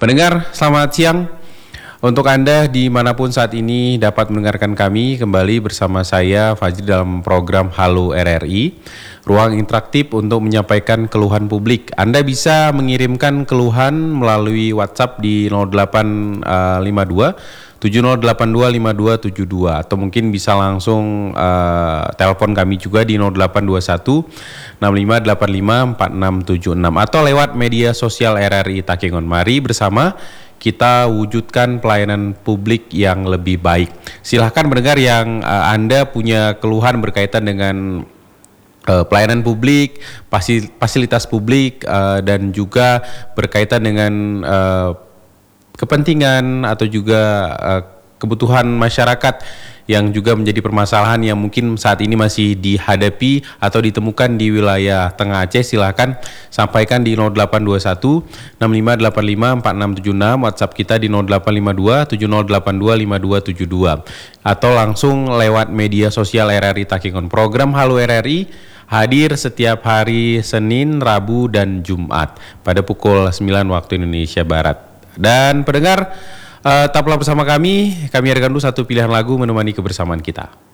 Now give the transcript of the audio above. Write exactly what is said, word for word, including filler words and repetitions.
Pendengar, selamat siang. Untuk Anda dimanapun saat ini dapat mendengarkan kami kembali bersama saya Fajri dalam program Halo R R I, ruang interaktif untuk menyampaikan keluhan publik. Anda bisa mengirimkan keluhan melalui WhatsApp di nol delapan lima dua tujuh nol delapan dua lima dua tujuh dua atau mungkin bisa langsung uh, telepon kami juga di nol delapan dua satu enam lima delapan lima empat enam tujuh enam atau lewat media sosial R R I Takengon. Mari bersama kita wujudkan pelayanan publik yang lebih baik. Silahkan mendengar yang uh, Anda punya keluhan berkaitan dengan uh, pelayanan publik, fasil- fasilitas publik, uh, dan juga berkaitan dengan uh, kepentingan atau juga uh, kebutuhan masyarakat yang juga menjadi permasalahan yang mungkin saat ini masih dihadapi atau ditemukan di wilayah Tengah Aceh. Silakan sampaikan di nol delapan dua satu enam lima delapan lima empat enam tujuh enam, WhatsApp kita di nol delapan lima dua tujuh nol delapan dua lima dua tujuh dua atau langsung lewat media sosial R R I Takengon. Program Halo R R I hadir setiap hari Senin, Rabu, dan Jumat pada pukul sembilan waktu Indonesia Barat. Dan pendengar, Uh, tetaplah bersama kami, kami hadirkan dulu satu pilihan lagu menemani kebersamaan kita.